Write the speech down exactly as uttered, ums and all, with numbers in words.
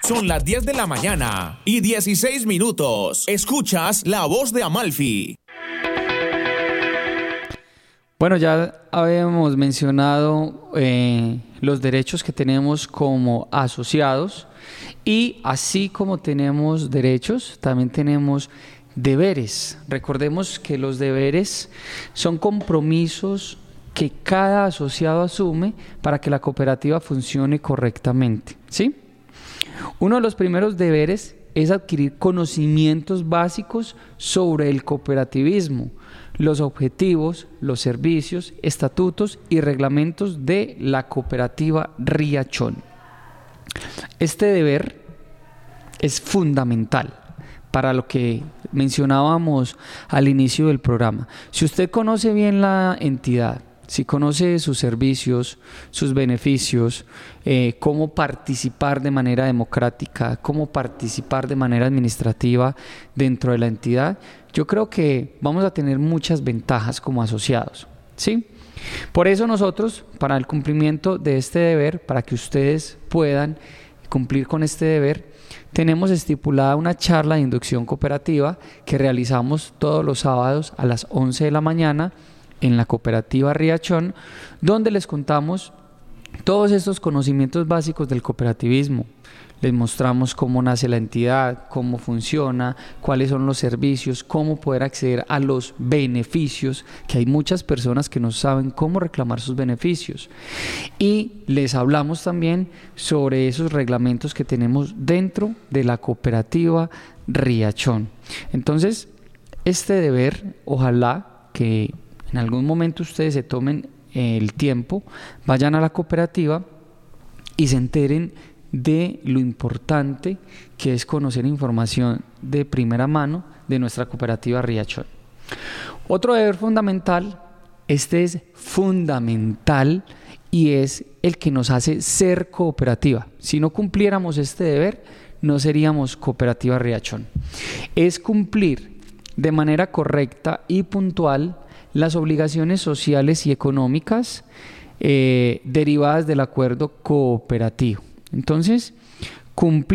Son las diez de la mañana y dieciséis minutos. Escuchas La Voz de Amalfi. Bueno, ya habíamos mencionado eh, los derechos que tenemos como asociados, y así como tenemos derechos, también tenemos deberes. Recordemos que los deberes son compromisos que cada asociado asume para que la cooperativa funcione correctamente, ¿sí? Uno de los primeros deberes es adquirir conocimientos básicos sobre el cooperativismo, los objetivos, los servicios, estatutos y reglamentos de la cooperativa Riachón. Este deber es fundamental para lo que mencionábamos al inicio del programa. Si usted conoce bien la entidad, si conoce sus servicios, sus beneficios, eh, cómo participar de manera democrática, cómo participar de manera administrativa dentro de la entidad, yo creo que vamos a tener muchas ventajas como asociados, ¿sí? Por eso nosotros, para el cumplimiento de este deber, para que ustedes puedan cumplir con este deber, tenemos estipulada una charla de inducción cooperativa que realizamos todos los sábados a las once de la mañana en la cooperativa Riachón, donde les contamos todos estos conocimientos básicos del cooperativismo. Les mostramos cómo nace la entidad, cómo funciona, cuáles son los servicios, cómo poder acceder a los beneficios, que hay muchas personas que no saben cómo reclamar sus beneficios. Y les hablamos también sobre esos reglamentos que tenemos dentro de la cooperativa Riachón. Entonces, este deber, ojalá que en algún momento ustedes se tomen el tiempo, vayan a la cooperativa y se enteren de lo importante que es conocer información de primera mano de nuestra cooperativa Riachón. Otro deber fundamental, este es fundamental y es el que nos hace ser cooperativa. Si no cumpliéramos este deber, no seríamos cooperativa Riachón. Es cumplir de manera correcta y puntual las obligaciones sociales y económicas eh, derivadas del acuerdo cooperativo. Entonces, cumplir